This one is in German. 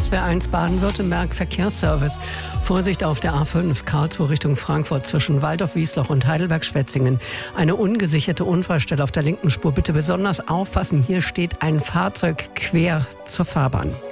SWR1 Baden-Württemberg Verkehrsservice. Vorsicht auf der A5 Karlsruhe Richtung Frankfurt zwischen Waldorf-Wiesloch und Heidelberg-Schwetzingen. Eine ungesicherte Unfallstelle auf der linken Spur. Bitte besonders aufpassen, hier steht ein Fahrzeug quer zur Fahrbahn.